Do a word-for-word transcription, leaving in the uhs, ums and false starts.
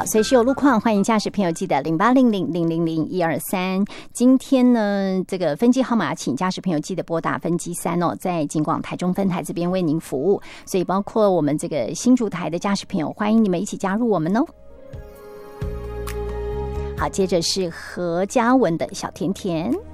好，随时有路况，欢迎驾驶朋友记得零八零零零零零一二三。今天呢，这个分机号码，请驾驶朋友记得拨打分机三哦，在警广台中分台这边为您服务。所以包括我们这个新竹台的驾驶朋友，欢迎你们一起加入我们哦。好，接着是何嘉文的小甜甜。